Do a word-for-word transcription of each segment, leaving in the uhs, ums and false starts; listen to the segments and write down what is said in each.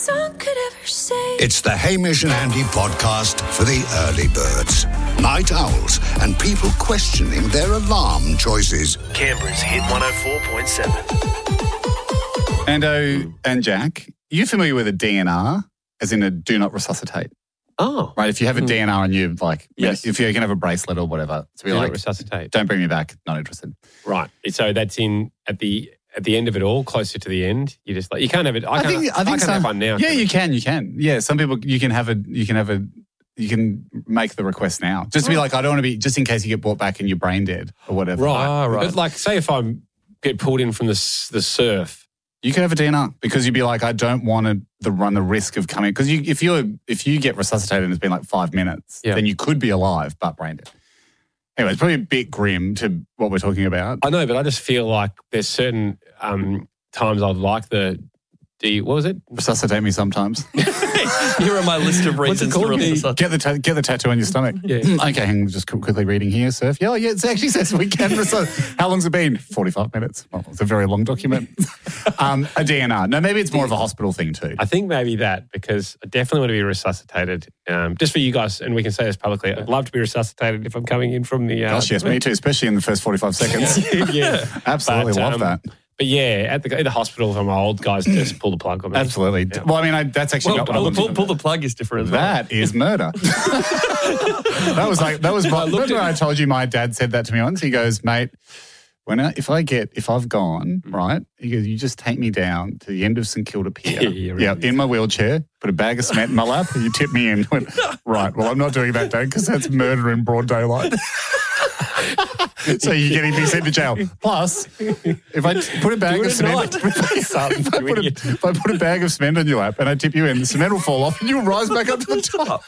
It's the Hamish and Andy podcast for the early birds, night owls, and people questioning their alarm choices. Canberra's Hit one oh four point seven. Ando and Jack, are you familiar with a D N R, as in a do not resuscitate? Oh. Right, if you have a Mm. D N R and you, like, Yes. if you can have a bracelet or whatever, to be Do not like, resuscitate. don't bring me back, not interested. Right. So that's in at the at the end of it all, closer to the end. You just like you can't have it. I, I can't, think, I think can't some, have one now. Yeah, can you I? can, you can. Yeah, some people, you can have a, you can have a, you can make the request now. Just to be like, I don't want to be, just in case you get brought back and you're brain dead or whatever. Right. Ah, right. But like, say if I get pulled in from the s- the surf. You could have a D N R because you'd be like, I don't want to the, run the risk of coming. Because you, if you're if you get resuscitated and it's been like five minutes, Yeah. then you could be alive but brain dead. Anyway, it's probably a bit grim to what we're talking about. I know, but I just feel like there's certain um, times I'd like the D. What was it? Resuscitate me sometimes. You're on my list of What's it reasons to called? resuscitate. Get the ta- get the tattoo on your stomach. Yeah. Okay, hang on, just qu- quickly reading here, Surf. Yeah, yeah, it actually says we can resuscitate. How long's it been? forty-five minutes. Well, it's a very long document. um, a D N R. No, maybe it's more of a hospital thing too. I think maybe that because I definitely want to be resuscitated. Um, just for you guys, and we can say this publicly. I'd love to be resuscitated if I'm coming in from the. Uh, Gosh, yes, me too, especially in the first forty-five seconds. yeah. Absolutely But, love um, that. But yeah, at the, at the hospital, if I'm old, guys just pull the plug on me. Absolutely. Yeah. Well, I mean, I, that's actually Well, not what I pull, looked pull, at. pull the plug is different as well. That is murder. that was like, that was my, remember I told you my dad said that to me once? He goes, mate, when I, if I get, if I've gone, right, he goes, you just take me down to the end of St Kilda Pier. Yeah, yeah, yeah, really. in my wheelchair, put a bag of cement in my lap, and you tip me in. Went, right, well, I'm not doing that, Dad, because that's murder in broad daylight. So you're getting me sent to jail. Plus, if I put a bag Do it of at cement, night. if, I put a, if I put a bag of cement on your lap and I tip you in, the cement will fall off and you'll rise back up to the top.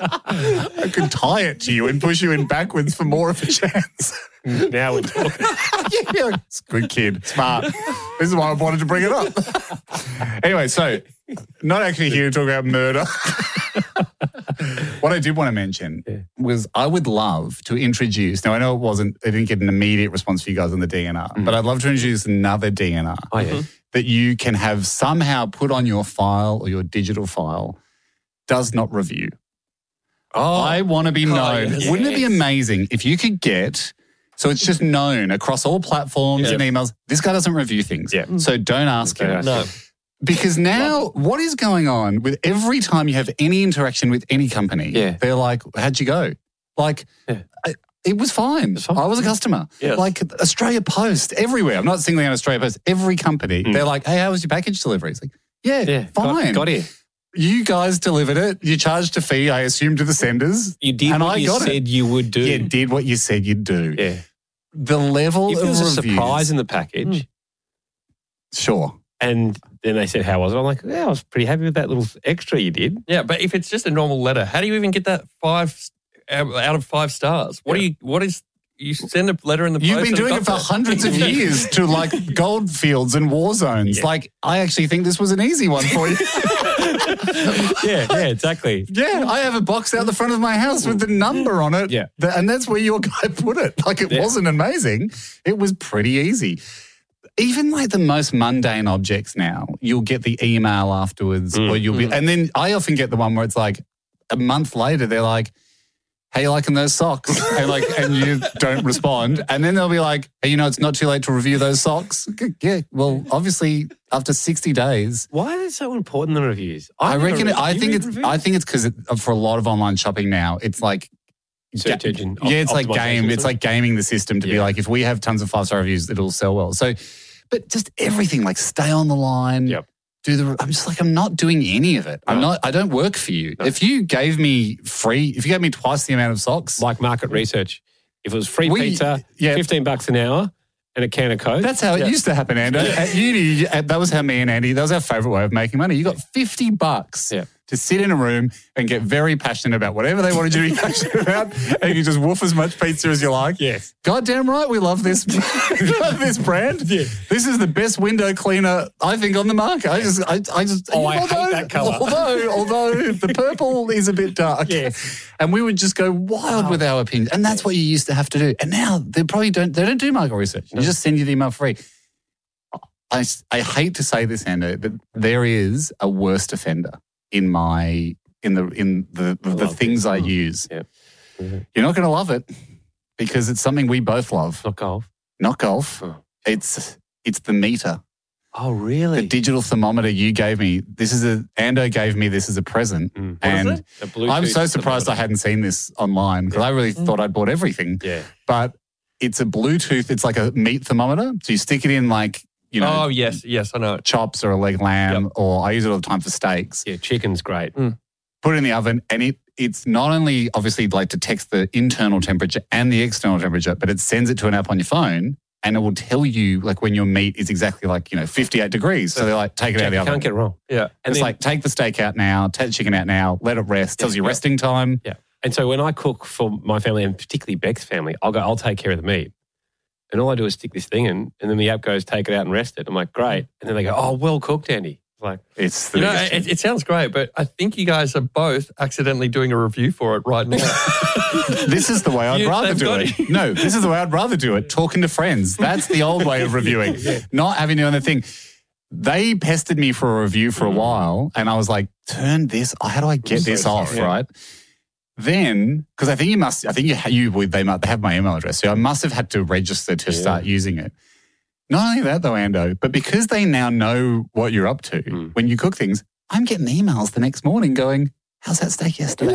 I could tie it to you and push you in backwards for more of a chance. Now we're talking. Yeah, it's a good kid, smart. This is why I wanted to bring it up. Anyway, so not actually here to talk about murder. What I did want to mention Yeah. was I would love to introduce, now I know it wasn't, I didn't get an immediate response for you guys on the D N R, but I'd love to introduce another D N R Oh, yeah. that you can have somehow put on your file or your digital file, does not review. Oh, I want to be Oh, known. yes. Wouldn't it be amazing if you could get, so it's just known across all platforms Yeah. and emails, this guy doesn't review things. Yeah. So don't ask Don't him. ask no. him. Because now, what is going on with every time you have any interaction with any company, Yeah. they're like, how'd you go? Like, Yeah. I- it was fine. It's fine. I was a customer. Yes. Like Australia Post, everywhere. I'm not singling out Australia Post. Every company, Mm. they're like, hey, how was your package delivery? It's like, yeah, Yeah, fine. Got, got here. You guys delivered it. You charged a fee, I assume, to the senders. You did and what I you got it. said you would do. You did what you said you'd do. Yeah. The level If of there was a reviews, surprise in the package, sure. and then they said, how was it? I'm like, yeah, I was pretty happy with that little extra you did. Yeah, but if it's just a normal letter, how do you even get that five out of five stars? What do you? What is? You send a letter in the post. You've been and doing got it for that. hundreds of years to like gold fields and war zones. Yeah. Like, I actually think this was an easy one for you. yeah, yeah, exactly. Yeah, I have a box out the front of my house with the number on it. Yeah. Th- And that's where your guy put it. Like, it Yeah. wasn't amazing. It was pretty easy. Even like the most mundane objects now, you'll get the email afterwards Mm. or you'll be, and then I often get the one where it's like a month later, they're like, how you liking those socks? And like, and you don't respond. And then they'll be like, hey, you know, it's not too late to review those socks. Yeah. Well, obviously after sixty days, Why is it so important, the reviews? I never reckon, read- I you think read it's, reviews? I think it's because it, for a lot of online shopping now, it's like, Search ga- engine yeah, it's like optimization, game. isn't It's it? like gaming the system to be Yeah. like, if we have tons of five star reviews, it'll sell well. So, but just everything, like stay on the line. Yep. Do the. I'm just like, I'm not doing any of it. I'm No. not. I don't work for you. No. If you gave me free, if you gave me twice the amount of socks, like market research. If it was free We- pizza, yeah. fifteen bucks an hour, and a can of Coke. that's how it Yeah. used to happen, Ando. At uni, at- that was how me and Andy. That was our favorite way of making money. You got fifty bucks. Yeah. To sit in a room and get very passionate about whatever they wanted you to be passionate about, and you just woof as much pizza as you like. Yes. Goddamn right, we love this. we love this brand. Yeah. This is the best window cleaner I think on the market. I just, I, I just. Oh, I hate that colour. Although, although the purple is a bit dark. Yes. And we would just go wild with our opinions, and that's what you used to have to do. And now they probably don't. They don't do market research. They just send you the email free. I, I hate to say this, Ando, but there is a worst offender in my in the in the the, the things I use. Yeah. Mm-hmm. You're not going to love it because it's something we both love. Not golf. Not golf. Oh. It's it's the meter. Oh, really? The digital thermometer you gave me. This is a Ando gave me this as a present, Mm. What and is it? A Bluetooth I'm so surprised thermometer. I hadn't seen this online because I really thought I'd bought everything. Yeah. But it's a Bluetooth. It's like a meat thermometer. So you stick it in like you know. Oh, yes, yes, I know it. chops or a leg lamb, Yep. or I use it all the time for steaks. Yeah, chicken's great. Put it in the oven, and it it's not only obviously like detects the internal temperature and the external temperature, but it sends it to an app on your phone, and it will tell you like when your meat is exactly like you know fifty-eight degrees. So they're like, take it out of the You oven. can't get it wrong. Yeah. And it's then- like take the steak out now, take the chicken out now, let it rest. Tells you Yeah. resting time. Yeah. And so when I cook for my family, and particularly Beck's family, I'll go, I'll take care of the meat. And all I do is stick this thing in, and then the app goes, take it out and rest it. I'm like, great. And then they go, oh, well cooked, Andy. It's like, It's the You know, biggest it, it sounds great, but I think you guys are both accidentally doing a review for it right now. This is the way I'd You- rather they've do got it. it. No, this is the way I'd rather do it. Talking to friends. That's the old way of reviewing. Not having to do anything. They pestered me for a review for a while, and I was like, turn this, how do I get so this off, sorry. right? Then, because I think you must, I think you, you would, they might, they have my email address, so I must have had to register to start using it. Not only that though, Ando, but because they now know what you're up to Mm. when you cook things, I'm getting emails the next morning going, how's that steak yesterday?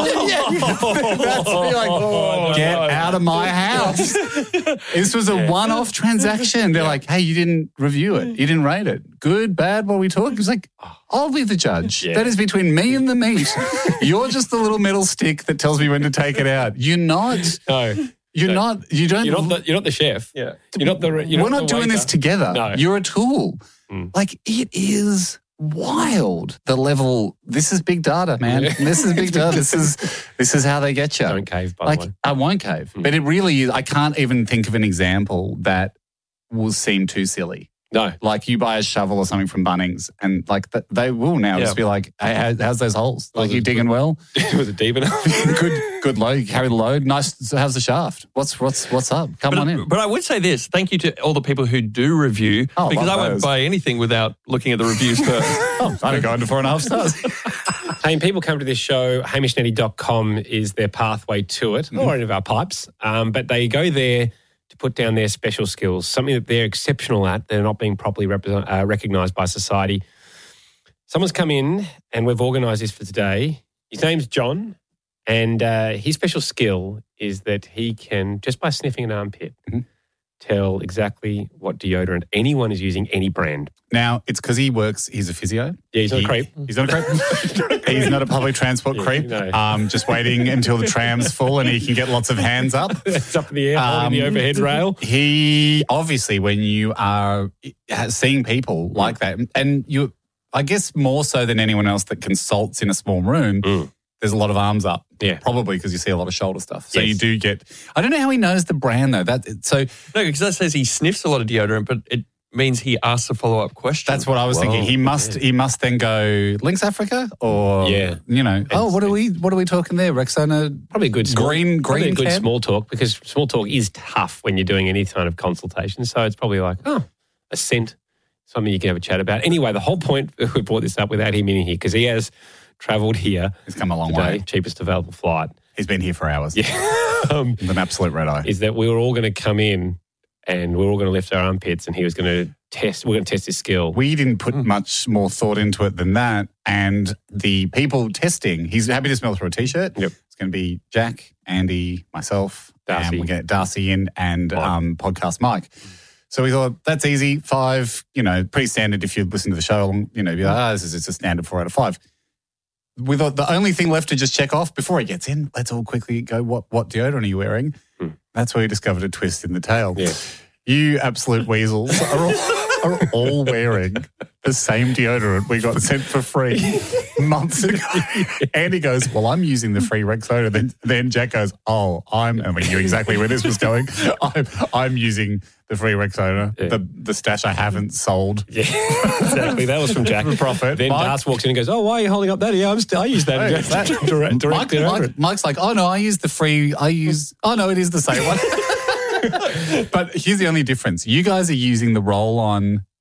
That's me like, get out of my house. This was a one-off transaction. They're like, hey, you didn't review it. You didn't rate it. Good, bad, what are we talking? It was like, I'll be the judge. Yeah. That is between me and the meat. You're just the little metal stick that tells me when to take it out. You're not. no, You're not. You don't. you're not the, you're not the chef. Yeah. You're not the, you're We're not not the doing this waiter. together. No. You're a tool. Mm. Like, it is wild. The level. This is big data, man. Yeah. This is big data. This is this is how they get you. Don't cave, by Like, the way. I won't cave. Mm. But it really is. I can't even think of an example that will seem too silly. No. Like you buy a shovel or something from Bunnings, and like th- they will now Yeah. just be like, hey, how, how's those holes? Like, you digging well? Was it deep enough? good, good load. You carry the load. Nice. So how's the shaft? What's what's what's up? Come But, on in. but I would say this. Thank you to all the people who do review, Oh, because love I won't those. buy anything without looking at the reviews first. Oh, I don't go into four and a half stars. Hey, and people come to this show, hamish netty dot com is their pathway to it, or any of our pipes. Um, but they go there to put down their special skills, something that they're exceptional at. They're not being properly represent, uh, recognised by society. Someone's come in, and we've organised this for today. His name's John, and uh, his special skill is that he can, just by sniffing an armpit, Mhm. tell exactly what deodorant anyone is using, any brand. Now, it's because he works, he's a physio. Yeah, he's not He- a creep. He's not a creep. He's not a public transport Yeah, creep. no. Um, just waiting until the tram's full and he can get lots of hands up. It's up in the air, holding the Um, overhead rail. He, obviously, when you are seeing people like that, and you, I guess more so than anyone else that consults in a small room, Mm. there's a lot of arms up. Yeah. Probably because you see a lot of shoulder stuff. So Yes. you do get, I don't know how he knows the brand though. That So No, because that says he sniffs a lot of deodorant, but it means he asks a follow-up question. that's what I was Whoa. thinking. He must, he must then go Lynx Africa or, Yeah. you know, oh, what are we, what are we talking there? Rexona Probably a good small, green, probably green a good can? small talk, because small talk is tough when you're doing any kind of consultation. So it's probably like, oh, a scent, something you can have a chat about. Anyway, the whole point, we brought this up without him in here, because he has travelled here He's come a long today, way. cheapest available flight. He's been here for hours. Yeah. um, With an absolute red eye. is that we were all going to come in and we were all going to lift our armpits, and he was going to test, we're going to test his skill. We didn't put much more thought into it than that. And the people testing, he's happy to smell through a T-shirt. Yep. It's going to be Jack, Andy, myself, Darcy. and we get Darcy in and Mike. um, podcast Mike. So we thought, that's easy. Five, you know, pretty standard if you listen to the show, you know, be like, ah, this is it's a standard four out of five. We thought the only thing left to just check off before he gets in, let's all quickly go, what, what deodorant are you wearing? Hmm. That's where we discovered a twist in the tail. Yeah. You absolute weasels are all, are all wearing the same deodorant we got sent for free months ago. Andy goes, well, I'm using the free Rexona. Then, then Jack goes, oh, I'm, and we knew exactly where this was going. I'm, I'm using the free Rexona, Yeah. the, the stash I haven't sold. Yeah, exactly. That was from Jack. For profit. Then Mike- Darcy walks in and goes, oh, why are you holding up that? Yeah, I'm still, I use that. Hey, direct, that- direct, direct Mike, deodorant. Mike, Mike's like, oh, no, I use the free, I use, oh, no, it is the same one. But here's the only difference. You guys are using the roll-on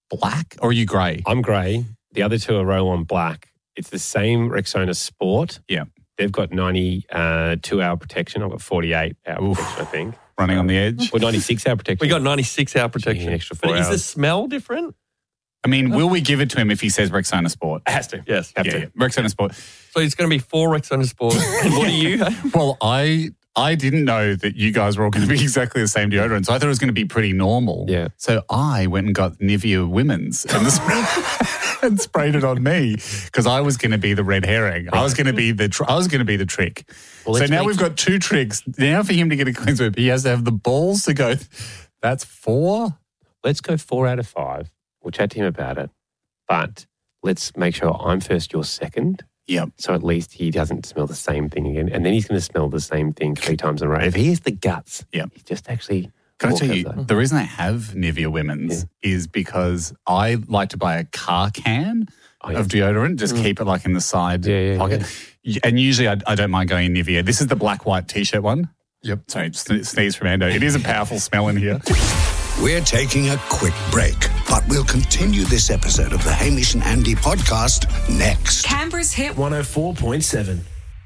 black or are you grey? I'm grey. The other two are roll-on black. It's the same Rexona Sport. Yeah. They've got ninety-two hour protection. I've got forty-eight hour Oof. protection, I think. Running on the edge. Or ninety-six hour protection. We got ninety-six hour protection. Gee, extra four but is the hours. smell different? I mean, will we give it to him if he says Rexona Sport? It has to. Yes. Have Yeah, to. yeah. Rexona Sport. So it's going to be four Rexona Sport. And what are you? Well, I I didn't know that you guys were all going to be exactly the same deodorant, so I thought it was going to be pretty normal. Yeah. So I went and got Nivea Women's and, the, and sprayed it on me because I was going to be the red herring. I was going to be the tr- I was going to be the trick. Well, so let's now make- we've got two tricks. Now for him to get a clean sweep, he has to have the balls to go. That's four. Let's go four out of five. We'll chat to him about it. But let's make sure I'm first, you're second. Yep. So at least he doesn't smell the same thing again. And then he's going to smell the same thing three times in a row. If he has the guts, Yep. he's just actually... Can I walk tell over you, that. the reason I have Nivea Women's is because I like to buy a car can Oh, yeah. of deodorant, just keep it like in the side Yeah, yeah, pocket. And usually I, I don't mind going Nivea. This is the black white t-shirt one. Yep. Sorry, sne- sneeze from Ando. It is a powerful smell in here. We're taking a quick break, but we'll continue this episode of the Hamish and Andy podcast next. Canberra's Hit one oh four point seven.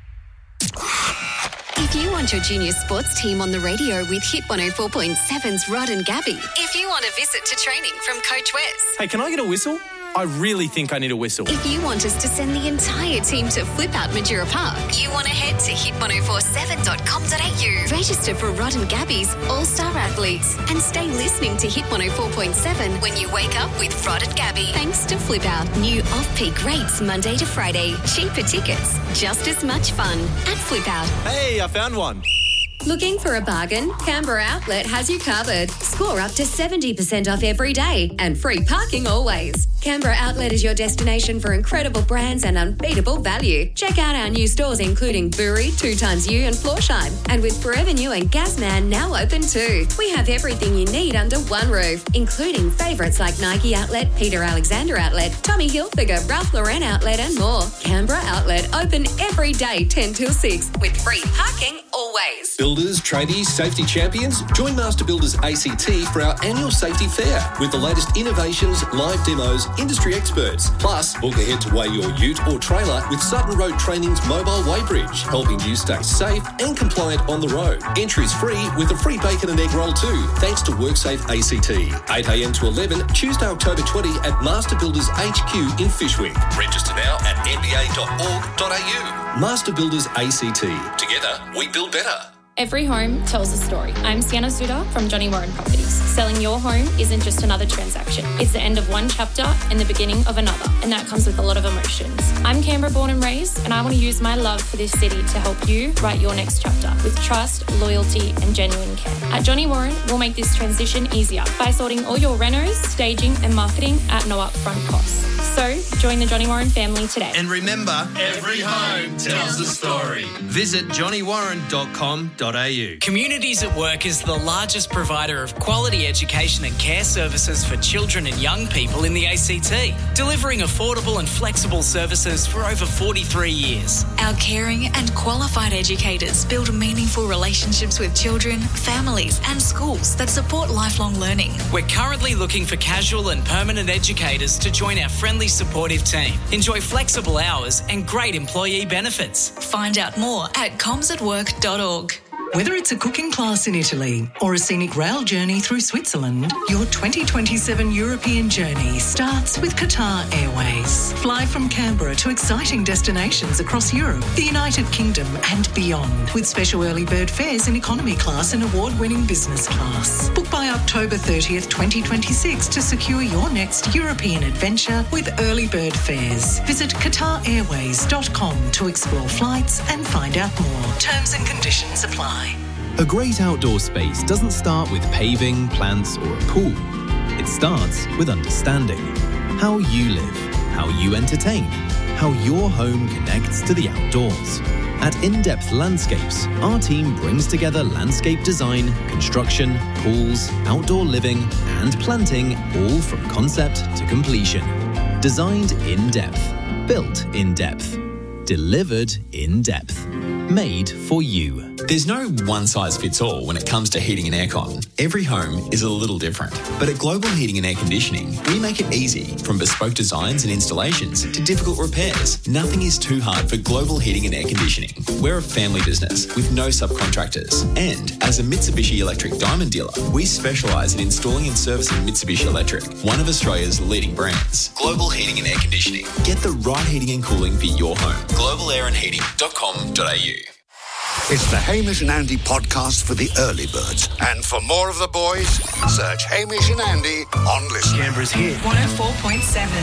If you want your junior sports team on the radio with Hit one oh four point seven's Rod and Gabby. If you want a visit to training from Coach Wes. Hey, can I get a whistle? I really think I need a whistle. If you want us to send the entire team to Flip Out Majura Park. You want to head to hit ten forty-seven dot com dot a u. Register for Rod and Gabby's All-Star Athletes and stay listening to Hit one oh four point seven when you wake up with Rod and Gabby. Thanks to Flip Out. New off-peak rates Monday to Friday. Cheaper tickets. Just as much fun at Flip Out. Hey, I found one. Looking for a bargain? Canberra Outlet has you covered. Score up to seventy percent off every day and free parking always. Canberra Outlet is your destination for incredible brands and unbeatable value. Check out our new stores including Bury, Two Times You and Florsheim. And with Forever New and Gasman now open too. We have everything you need under one roof, including favourites like Nike Outlet, Peter Alexander Outlet, Tommy Hilfiger, Ralph Lauren Outlet and more. Canberra Outlet open every day ten till six with free parking always. Builders, tradies, safety champions, join Master Builders A C T for our annual safety fair with the latest innovations, live demos, industry experts. Plus, book ahead to weigh your ute or trailer with Sutton Road Training's mobile weighbridge, helping you stay safe and compliant on the road. Entry's free with a free bacon and egg roll too, thanks to WorkSafe A C T. eight a m to eleven, Tuesday, October twentieth at Master Builders H Q in Fishwick. Register now at n b a dot org dot a u. Master Builders A C T. Together, we build better. Every home tells a story. I'm Sienna Suda from Johnny Warren Properties. Selling your home isn't just another transaction. It's the end of one chapter and the beginning of another, and that comes with a lot of emotions. I'm Canberra born and raised, and I want to use my love for this city to help you write your next chapter with trust, loyalty, and genuine care. At Johnny Warren, we'll make this transition easier by sorting all your renos, staging, and marketing at no upfront costs. So, join the Johnny Warren family today. And remember, every home tells a story. Visit johnny warren dot com dot a u. Communities at Work is the largest provider of quality education and care services for children and young people in the A C T, delivering affordable and flexible services for over forty-three years. Our caring and qualified educators build meaningful relationships with children, families and schools that support lifelong learning. We're currently looking for casual and permanent educators to join our friendly, supportive team. Enjoy flexible hours and great employee benefits. Find out more at comms at work dot org. Whether it's a cooking class in Italy or a scenic rail journey through Switzerland, your twenty twenty-seven European journey starts with Qatar Airways. Fly from Canberra to exciting destinations across Europe, the United Kingdom and beyond, with special early bird fares in economy class and award-winning business class. Book by October thirtieth, twenty twenty-six to secure your next European adventure with early bird fares. Visit qatar airways dot com to explore flights and find out more. Terms and conditions apply. A great outdoor space doesn't start with paving, plants or a pool. It starts with understanding how you live, how you entertain, how your home connects to the outdoors. At In-Depth Landscapes, our team brings together landscape design, construction, pools, outdoor living and planting, all from concept to completion. Designed in depth, built in depth, delivered in depth. made for you. There's no one-size-fits-all when it comes to heating and aircon. Every home is a little different. But at Global Heating and Air Conditioning, we make it easy. From bespoke designs and installations to difficult repairs, nothing is too hard for Global Heating and Air Conditioning. We're a family business with no subcontractors. And as a Mitsubishi Electric Diamond dealer, we specialise in installing and servicing Mitsubishi Electric, one of Australia's leading brands. Global Heating and Air Conditioning. Get the right heating and cooling for your home. global air and heating dot com dot a u. It's the Hamish and Andy podcast for the early birds. And for more of the boys, search Hamish and Andy on Listen. Canberra's hit. one oh four point seven.